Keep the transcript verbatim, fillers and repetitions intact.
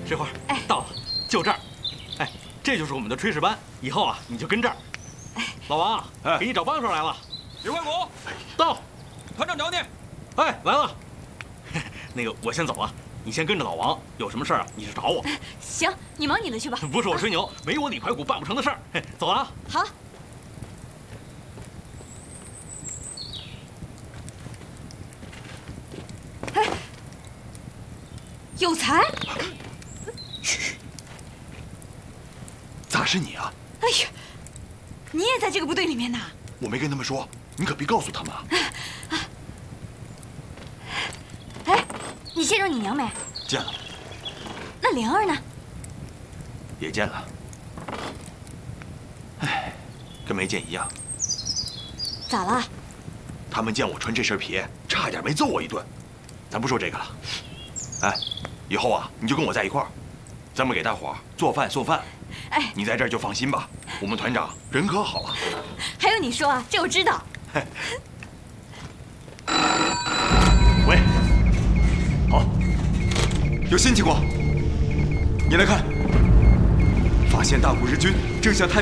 水花，哎，到了，就这儿。哎，这就是我们的炊事班，以后啊，你就跟这儿。哎，老王，哎，给你找帮手来了。 刘关谷， 到。 团长找你。 哎，来了。那个，我先走了，你先跟着老王，有什么事儿啊，你就找我。 行，你忙你的去吧。 不是我吹牛，没我李怀古办不成的事儿。走了啊。 好。 哎，有才！ 嘘，咋是你啊？ 哎呀，你也在这个部队里面呢？ 我没跟他们说，你可别告诉他们啊！ 哎，你见着你娘没？ 见了。 那灵儿呢？ 也见了。哎，跟没见一样。 咋了？ 他们见我穿这身皮，差点没揍我一顿。 咱不说这个了，哎，以后啊，你就跟我在一块儿，咱们给大伙儿做饭送饭。 哎， 你在这儿就放心吧，我们团长人可好啊。 还有你说啊，这我知道。 喂，好，有新情况，你来看，发现大古日军正向太。